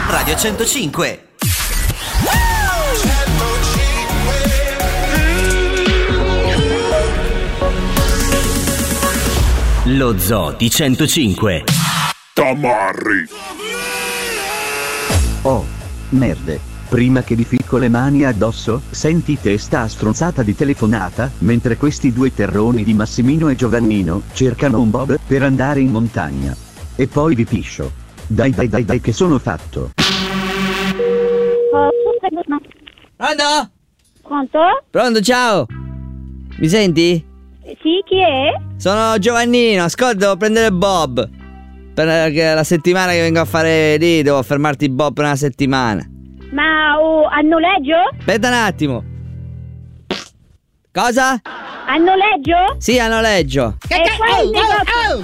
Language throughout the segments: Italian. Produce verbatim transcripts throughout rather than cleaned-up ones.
Radio centocinque. Lo Zoo di centocinque. Tamarri. Oh, merde. Prima che vi ficco le mani addosso, sentite sta stronzata di telefonata, mentre questi due terroni di Massimino e Giovannino cercano un bob per andare in montagna. E poi vi piscio. Dai dai dai dai che sono fatto. Pronto? Pronto? Pronto, ciao. Mi senti? Sì, chi è? Sono Giovannino, ascolta, devo prendere Bob. Per la settimana che vengo a fare lì, devo fermarti Bob per una settimana. Ma oh, a noleggio? Aspetta un attimo. Cosa? A noleggio? Sì, a noleggio. Che cazzo? Oh, oh.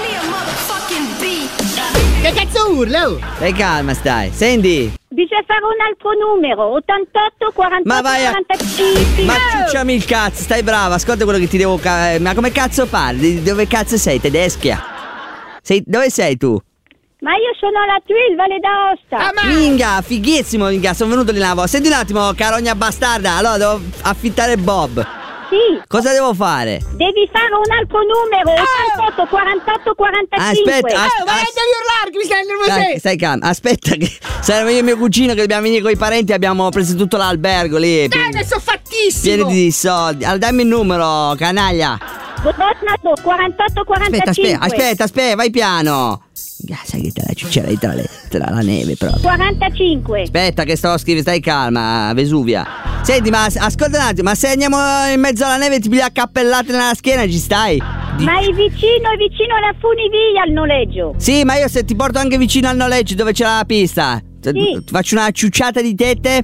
Che cazzo urla? Oh? Stai calma, stai. Senti. Bisogna fare un altro numero. ottantotto quarantotto Ma vai a... quarantacinque. Ma ciucciami il cazzo, stai brava. Ascolta quello che ti devo... Ca... Ma come cazzo parli? Dove cazzo sei? Tedeschia? Sei... Dove sei tu? Ma io sono alla Tuile, Valle d'Aosta. Ah, ma... Minga, fighissimo, minga. Sono venuto lì una volta. Senti un attimo, carogna bastarda. Allora, devo affittare Bob. Sì. Cosa devo fare? Devi fare un altro numero. ottantotto quarantotto quarantacinque. Aspetta, as- Oh, ma as- devi urlare che mi stai nervosendo. Stai, stai calmo, aspetta che saremo io e mio cugino che dobbiamo venire con i parenti. Abbiamo preso tutto l'albergo lì. Dai, ne so fattissimo. Pieni di soldi. Allora dammi il numero, canaglia. quarantotto quarantacinque. Aspetta, aspetta, aspetta, aspetta, vai piano. Ah, sai che te la ciuccerei tra, le, tra la neve proprio. quarantacinque. Aspetta che sto a scrivere, stai calma, Vesuvia. Senti, ma ascolta un attimo, ma se andiamo in mezzo alla neve e ti piglia cappellate nella schiena, ci stai? Di... Ma è vicino, è vicino alla funivia al noleggio. Sì, ma io se ti porto anche vicino al noleggio dove c'è la pista. Sì. Ti faccio una ciucciata di tette.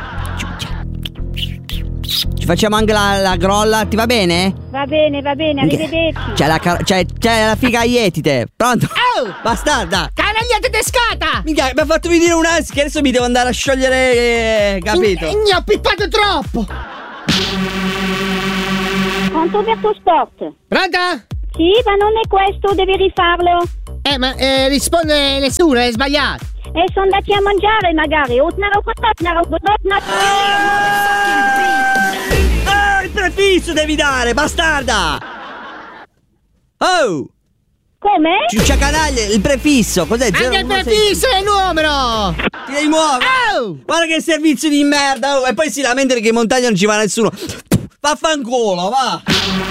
Ci facciamo anche la, la grolla, ti va bene? Va bene, va bene, arrivederci. C'è la, c'è, c'è la figa Ietite. Pronto? Oh! Bastarda! Canaglia tedescata! Minchia, mi ha fatto venire un'ansia che adesso mi devo andare a sciogliere, eh, capito? Mi, mi ho pippato troppo! Pronto Verto Sport? Pronta? Sì, ma non è questo, devi rifarlo. Eh, ma eh, risponde nessuno, è sbagliato. E sono andati a mangiare magari. Ah, il prefisso devi dare, bastarda! Oh! Come? Ciuccia canaglia, il prefisso, cos'è? Anche il prefisso è il numero! Ti devi muovere! Oh! Guarda che servizio di merda! Oh! E poi si lamenta che in montagna non ci va nessuno! Vaffanculo, va!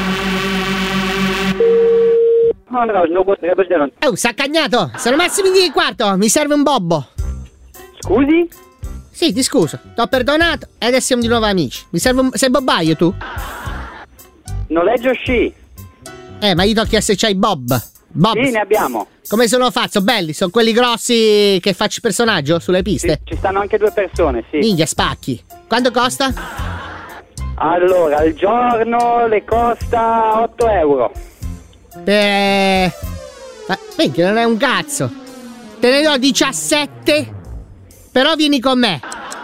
Oh, saccagnato! Sono Massimo di quarto, mi serve un bobbo! Scusi? Sì, ti scuso, t'ho perdonato e adesso siamo di nuovo amici. Mi serve un... sei bobbaio tu? Noleggio sci. Eh, ma io ti ho chiesto se c'hai Bob. Bob. Sì, ne abbiamo. Come sono fatto? Belli? Sono quelli grossi che faccio personaggio sulle piste? Sì, ci stanno anche due persone, sì. Minchia, spacchi. Quanto costa? Allora, al giorno le costa otto euro. Eh... Ma minchia, non è un cazzo. Te ne do diciassette, però vieni con me.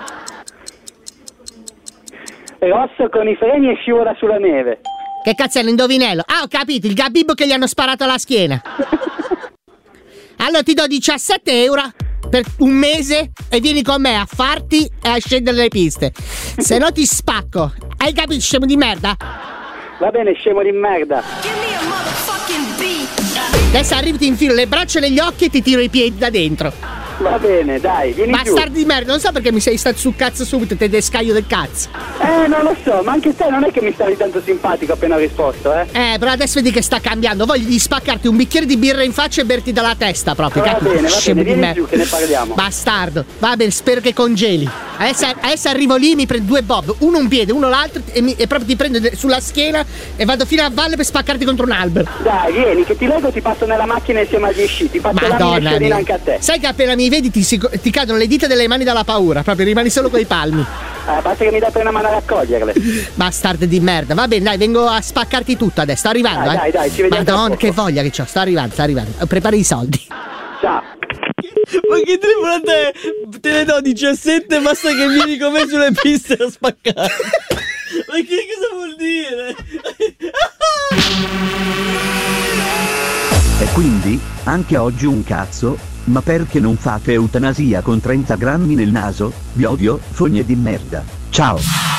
Rosso con i freni e scivola sulla neve. Che cazzo è l'indovinello? Ah, ho capito, il gabibbo che gli hanno sparato alla schiena. Allora ti do diciassette euro per un mese e vieni con me a farti e a scendere le piste. Se no ti spacco. Hai capito, scemo di merda? Va bene, scemo di merda. Adesso arrivo, ti infilo le braccia negli occhi e ti tiro i piedi da dentro. Va bene, dai, vieni giù. Bastardi di merda, non so perché mi sei stato sul cazzo subito, tedescaio del cazzo. Eh, non lo so, ma anche te non è che mi stavi tanto simpatico appena ho risposto, eh? Eh, però adesso vedi che sta cambiando. Voglio di spaccarti un bicchiere di birra in faccia e berti dalla testa proprio. Va capito? bene, va Scemo bene, di vieni merda. giù che ne parliamo. Bastardo. Va bene, spero che congeli. Adesso, adesso arrivo lì, mi prendo due bob, uno un piede, uno l'altro e, mi, e proprio ti prendo sulla schiena e vado fino a valle per spaccarti contro un albero. Dai, vieni, che ti leggo, ti passo nella macchina insieme agli sci, ti faccio la mia sciolina anche a te. Sai che appena mi vedi ti, ti cadono le dita delle mani dalla paura, proprio rimani solo coi palmi. Eh, basta che mi date una mano a raccoglierle. Bastardo di merda. Va bene, dai, vengo a spaccarti tutto adesso. Sto arrivando, dai, eh. Dai, dai, ci vediamo. Madonna, che voglia che c'ho. Sto arrivando, sto arrivando. Prepari i soldi. Ciao. Ma che telefonata è? Te ne do diciassette, basta che vieni con me sulle piste a spaccare. Ma che cosa vuol dire? E quindi, anche oggi un cazzo, Ma perché non fate eutanasia con trenta grammi nel naso? Vi odio, fogne di merda. Ciao.